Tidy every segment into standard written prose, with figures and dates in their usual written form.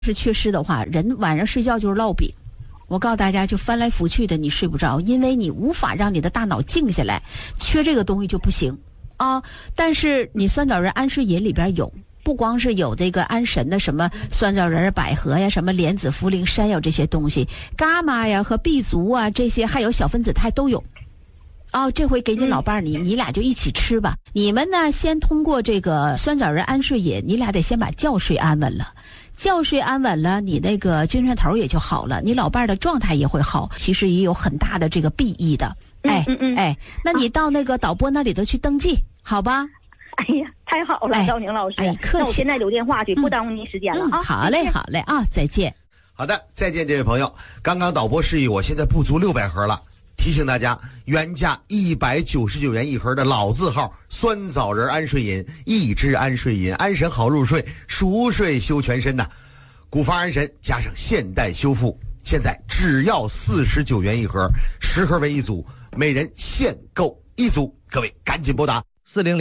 是缺失的话，人晚上睡觉就是烙饼。我告诉大家，就翻来覆去的，你睡不着，因为你无法让你的大脑静下来，缺这个东西就不行啊。但是你酸枣仁安睡饮里边有，不光是有这个安神的什么酸枣仁、百合呀、什么莲子、茯苓、山药这些东西，伽马呀和 B 族啊这些，还有小分子肽都有。哦，这回给你老伴儿，你俩就一起吃吧。你们呢，先通过这个酸枣仁安睡饮，你俩得先把觉睡安稳了。觉睡安稳了，你那个精神头也就好了，你老伴儿的状态也会好，其实也有很大的这个裨益的。那你到那个导播那里头去登记，好吧？ 哎呀，太好了，赵宁老师。 客气。 那我现在留电话去，不耽误您时间了啊。 好嘞，好嘞啊，再见。 好的，再见，这位朋友。刚刚导播示意我现在不足600盒了。提醒大家，原价199元一盒的老字号酸枣仁安睡饮，一支安睡饮，安神好入睡，熟睡修全身呐。古方安神加上现代修复，现在只要49元一盒，10盒为一组，每人限购一组，各位赶紧拨打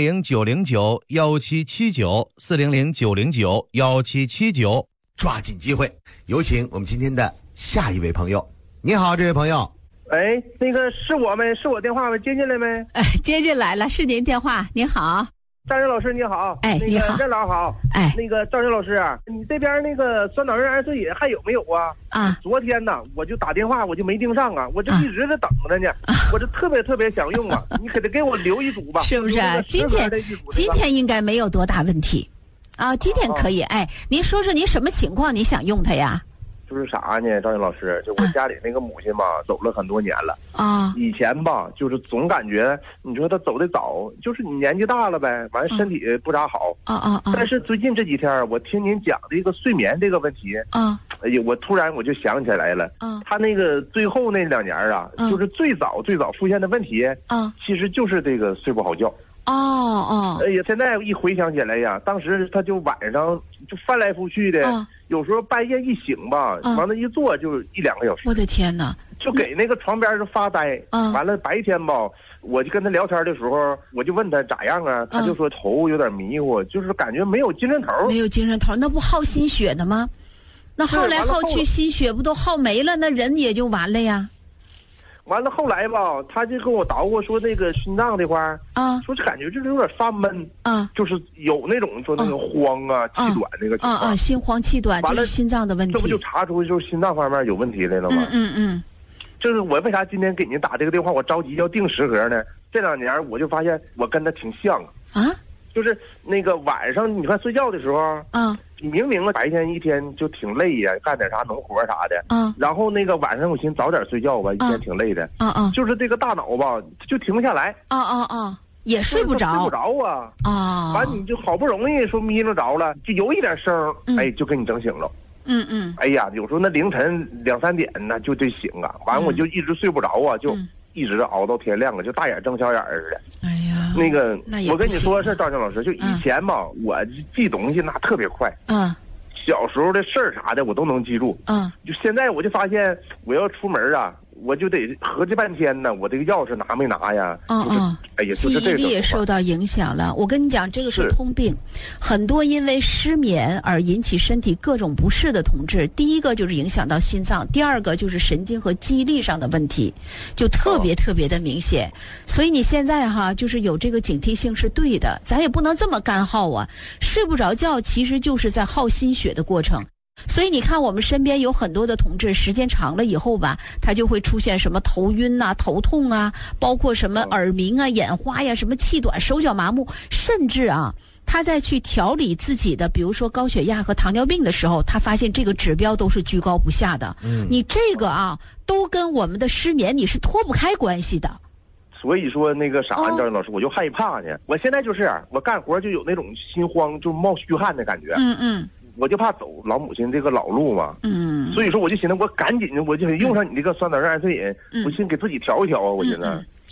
400-909-1779，400-909-1779，抓紧机会。有请我们今天的下一位朋友。你好，这位朋友。 哎，那个是我们，是我电话吗？接进来没？ 接进来了，是您电话。您好， 赵云老师你好。 你好， 任老好。那个赵云老师啊，你这边那个酸枣仁安睡饮还有没有啊？昨天呢，我就打电话，我就没订上啊，我这一直在等着呢。我这特别想用啊，你可得给我留一组吧？ 是不是？今天应该没有多大问题啊，今天可以。您说说您什么情况？你想用它呀？ 就是啥呢，赵云老师，就我家里那个母亲吧，走了很多年了啊。以前吧，就是总感觉你说她走得早，就是你年纪大了呗，完身体不咋好但是最近这几天，我听您讲这个睡眠这个问题哎呀，我突然就想起来了他那个最后那2年啊，就是最早出现的问题其实就是这个睡不好觉。哎呀，现在一回想起来呀，当时他就晚上就翻来覆去的，有时候半夜一醒吧，完了一坐就1-2个小时。 我的天哪！ 就给那个床边就发呆。完了白天吧，我就跟他聊天的时候，我就问他咋样啊，他就说头有点迷糊，就是感觉没有精神头。 没有精神头，那不耗心血的吗？那耗来耗去，心血不都耗没了，那人也就完了呀。 完了后来吧，他就跟我捣鼓说那个心脏这块说是感觉就是有点发闷就是有那种说那个慌气短那个情况心慌气短，就是心脏的问题。 这不就查出就是心脏方面有问题来了吗？就是我为啥今天给您打这个电话，我着急要订10盒呢？这2年我就发现我跟他挺像就是那个晚上你看睡觉的时候明明白天一天就挺累呀，干点啥农活啥的然后那个晚上我寻思早点睡觉吧，一天挺累的就是这个大脑吧就停不下来也睡不着完你就好不容易说眯着着了，就有一点声就给你整醒了哎呀，有时候那凌晨2-3点呢就得醒完我就一直睡不着就一直熬到天亮就大眼睁小眼似的。 哎呀， 那个我跟你说是赵强老师，就以前吧我记东西那特别快小时候的事儿啥的我都能记住就现在我就发现我要出门我就得合计半天呢，我这个钥匙拿没拿呀？哎呀， 记忆力也受到影响了。我跟你讲，这个是通病，很多因为失眠而引起身体各种不适的同志，第一个就是影响到心脏，第二个就是神经和记忆力上的问题，就特别的明显。所以你现在就是有这个警惕性是对的，咱也不能这么干耗睡不着觉其实就是在耗心血的过程。所以你看我们身边有很多的同志时间长了以后吧，他就会出现什么头晕头痛包括什么耳鸣眼花呀，什么气短手脚麻木，甚至他在去调理自己的比如说高血压和糖尿病的时候，他发现这个指标都是居高不下的你这个都跟我们的失眠你是脱不开关系的。 所以说那个啥赵老师我就害怕呢，我现在就是我干活就有那种心慌，就冒虚汗的感觉我就怕走老母亲这个老路嘛所以说我就寻思我赶紧我就用上你这个酸枣仁安睡饮我寻思给自己调一调我寻思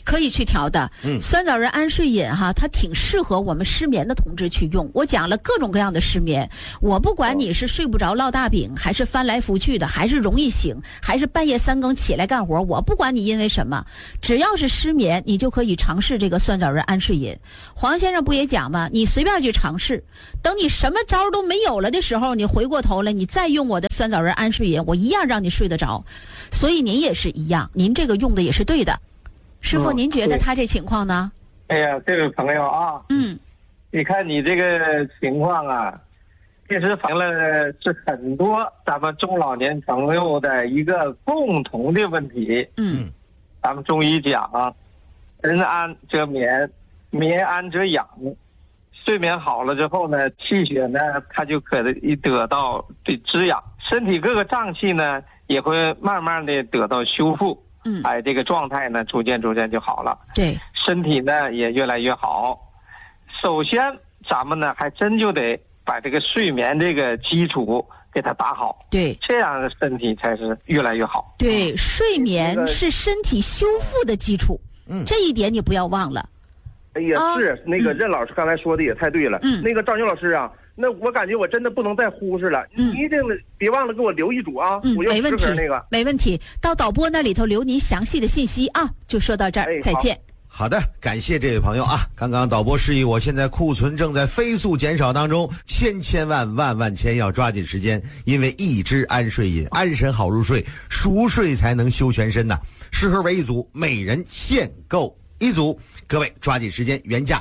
可以去调的。酸枣仁安睡饮哈，它挺适合我们失眠的同志去用。我讲了各种各样的失眠，我不管你是睡不着烙大饼，还是翻来覆去的，还是容易醒，还是半夜3更起来干活，我不管你因为什么，只要是失眠，你就可以尝试这个酸枣仁安睡饮。黄先生不也讲吗？你随便去尝试，等你什么招都没有了的时候，你回过头来，你再用我的酸枣仁安睡饮，我一样让你睡得着。所以您也是一样，您这个用的也是对的。师傅，您觉得他这情况呢？ 哎呀，这位朋友啊，你看你这个情况啊，其实反映了是很多咱们中老年朋友的一个共同的问题。咱们中医讲啊，人安则眠，眠安则养。睡眠好了之后呢，气血呢它就可以得到的滋养，身体各个脏器呢也会慢慢的得到修复。这个状态呢逐渐就好了。对，身体呢也越来越好。首先咱们呢还真就得把这个睡眠这个基础给它打好。对，这样的身体才是越来越好。对，睡眠是身体修复的基础。这一点你不要忘了。 哎呀，是那个任老师刚才说的也太对了。那个赵宁老师啊，那我感觉我真的不能再忽视了。你一定别忘了给我留一组啊。我要适合那个。 没问题，到导播那里头留您详细的信息啊。就说到这儿，再见。 好的，感谢这位朋友啊！刚刚导播示意我，现在库存正在飞速减少当中，千万千要抓紧时间，因为一支安睡饮，安神好入睡，熟睡才能修全身呐。适合为一组，每人限购一组，各位抓紧时间，原价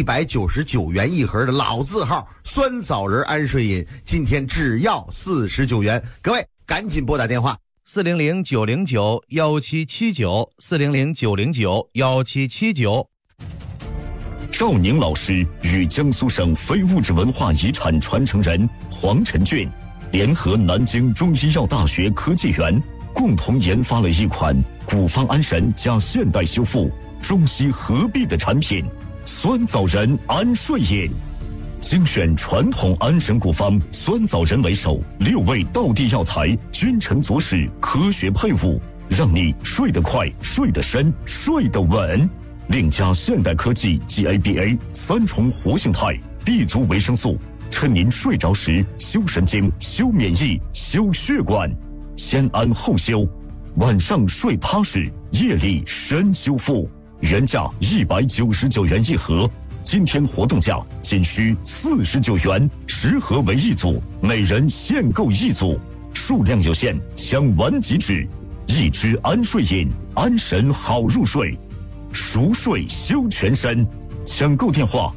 199元一盒的老字号酸枣仁安睡饮，今天只要49元，各位赶紧拨打电话。400-909-1779，400-909-1779。 赵宁老师与江苏省非物质文化遗产传承人黄晨俊联合南京中医药大学科技园，共同研发了一款古方安神加现代修复、中西合璧的产品——酸枣仁安睡饮。精选传统安神古方酸枣仁为首，6味道地药材君臣佐使，科学配伍，让你睡得快、睡得深、睡得稳。另加现代科技 GABA 3重活性肽、B 族维生素，趁您睡着时修神经、修免疫、修血管，先安后修，晚上睡踏实，夜里深修复。原价199元一盒。今天活动价仅需49元，10盒为一组，每人限购一组，数量有限，抢完即止。一支安睡饮，安神好入睡，熟睡修全身。抢购电话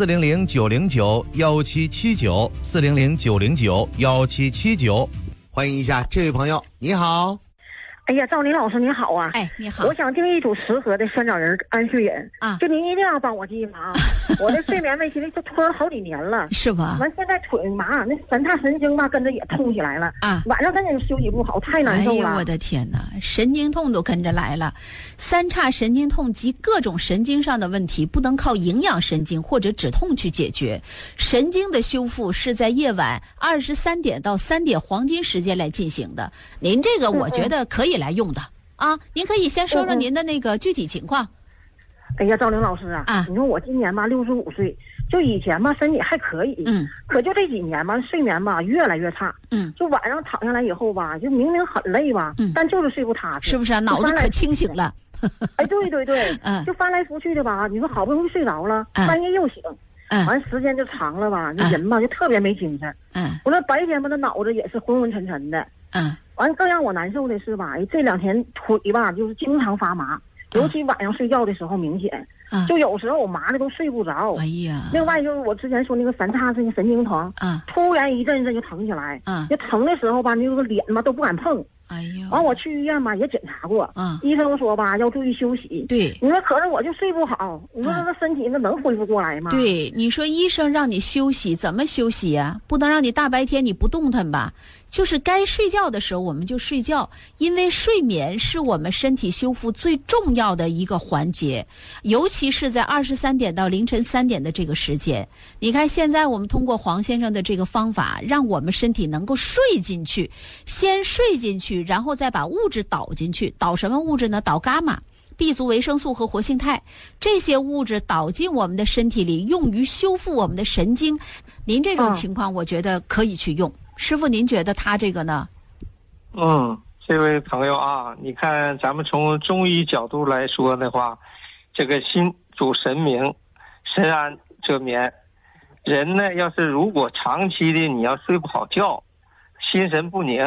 400-909-1779，400-909-1779。欢迎一下这位朋友，你好。 哎呀，赵林老师你好啊！ 哎，你好， 我想订一组10盒的酸枣仁安睡饮啊，就您一定要帮我记嘛啊！我的睡眠问题就拖了好几年了，是吧？完现在腿麻，那三叉神经吧跟着也痛起来了啊！晚上真的休息不好，太难受了。 哎呀，我的天哪，神经痛都跟着来了。三叉神经痛及各种神经上的问题，不能靠营养神经或者止痛去解决。神经的修复是在夜晚23点到3点黄金时间来进行的。您这个我觉得可以来用的啊，您可以先说说您的那个具体情况。 哎呀，赵玲老师啊，你说我今年吧65岁，就以前吧身体还可以，可就这几年吧睡眠吧越来越差，就晚上躺下来以后吧，就明明很累吧，但就是睡不踏实， 是不是啊？脑子可清醒了。 哎，对对对，就翻来覆去的吧，你说好不容易睡着了，半夜又醒。完时间就长了吧，那人吧就特别没精神。我那白天吧，那脑子也是昏昏沉沉的。完更让我难受的是吧，这2天腿吧就是经常发麻，尤其晚上睡觉的时候明显。就有时候我麻的都睡不着。哎呀！另外就是我之前说那个三叉神经疼，突然一阵就疼起来。就疼的时候吧，那个脸嘛都不敢碰。哎呀！完我去医院嘛也检查过，医生说吧要注意休息。对，你说可是我就睡不好，你说这身体那能恢复过来吗？ 对，你说医生让你休息，怎么休息呀？不能让你大白天你不动弹吧？就是该睡觉的时候我们就睡觉，因为睡眠是我们身体修复最重要的一个环节，尤其是在23点到凌晨3点的这个时间。你看现在我们通过黄先生的这个方法，让我们身体能够睡进去，先睡进去，然后再把物质导进去。导什么物质呢？导伽马。 B 族维生素和活性肽，这些物质导进我们的身体里，用于修复我们的神经。您这种情况，我觉得可以去用。师傅，您觉得他这个呢？ 这位朋友啊，你看咱们从中医角度来说的话，这个心主神明，神安则眠。人呢，要是如果长期的你要睡不好觉，心神不宁，